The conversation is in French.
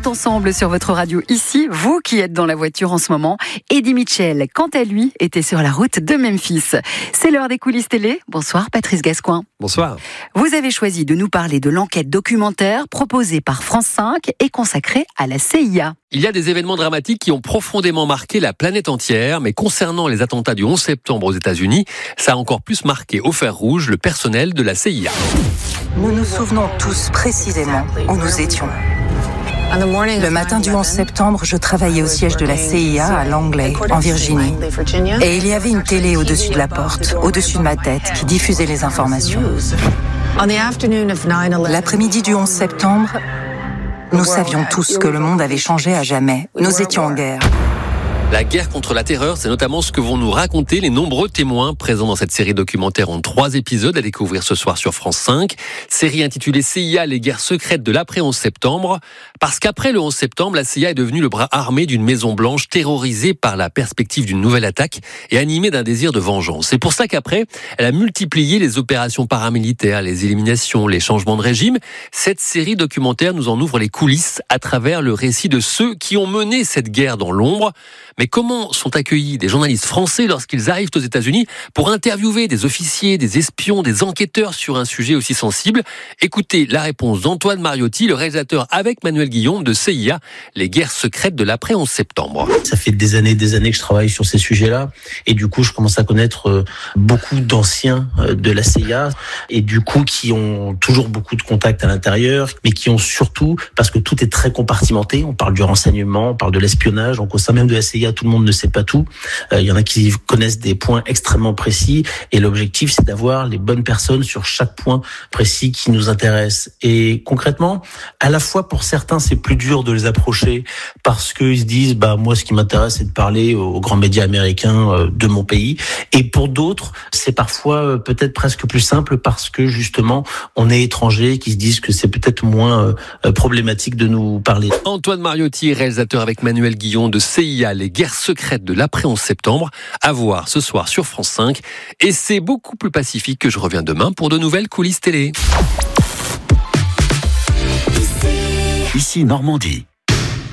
sont ensemble sur votre radio ici, vous qui êtes dans la voiture en ce moment. Eddie Mitchell, quant à lui, était sur la route de Memphis. C'est l'heure des coulisses télé. Bonsoir Patrice Gascoin. Bonsoir. Vous avez choisi de nous parler de l'enquête documentaire proposée par France 5 et consacrée à la CIA. Il y a des événements dramatiques qui ont profondément marqué la planète entière, mais concernant les attentats du 11 septembre aux États-Unis, ça a encore plus marqué au fer rouge le personnel de la CIA. Nous nous souvenons tous précisément où nous étions. Le matin du 11 septembre, je travaillais au siège de la CIA à Langley, en Virginie. Et il y avait une télé au-dessus de la porte, au-dessus de ma tête, qui diffusait les informations. L'après-midi du 11 septembre, nous savions tous que le monde avait changé à jamais. Nous étions en guerre. La guerre contre la terreur, c'est notamment ce que vont nous raconter les nombreux témoins présents dans cette série documentaire en 3 épisodes à découvrir ce soir sur France 5. Série intitulée CIA, les guerres secrètes de l'après-11 septembre. Parce qu'après le 11 septembre, la CIA est devenue le bras armé d'une Maison Blanche terrorisée par la perspective d'une nouvelle attaque et animée d'un désir de vengeance. C'est pour ça qu'après, elle a multiplié les opérations paramilitaires, les éliminations, les changements de régime. Cette série documentaire nous en ouvre les coulisses à travers le récit de ceux qui ont mené cette guerre dans l'ombre. Mais comment sont accueillis des journalistes français lorsqu'ils arrivent aux États-Unis pour interviewer des officiers, des espions, des enquêteurs sur un sujet aussi sensible? Écoutez la réponse d'Antoine Mariotti, le réalisateur avec Manuel Guillaume de CIA, les guerres secrètes de l'après-11 septembre. Ça fait des années que je travaille sur ces sujets-là et du coup je commence à connaître beaucoup d'anciens de la CIA et du coup qui ont toujours beaucoup de contacts à l'intérieur, mais qui ont surtout, parce que tout est très compartimenté, on parle du renseignement, on parle de l'espionnage, donc au sein même de la CIA, tout le monde ne sait pas tout. Il y en a qui connaissent des points extrêmement précis et l'objectif, c'est d'avoir les bonnes personnes sur chaque point précis qui nous intéresse. Et concrètement, à la fois pour certains, c'est plus dur de les approcher parce qu'ils se disent, moi, ce qui m'intéresse, c'est de parler aux grands médias américains de mon pays. Et pour d'autres, c'est parfois peut-être presque plus simple parce que justement, on est étranger, qui se disent que c'est peut-être moins problématique de nous parler. Antoine Mariotti, réalisateur avec Manuel Guillaume de CIA, les guerres secrètes de l'après-11 septembre, à voir ce soir sur France 5. Et c'est beaucoup plus pacifique que je reviens demain pour de nouvelles coulisses télé. Ici Normandie.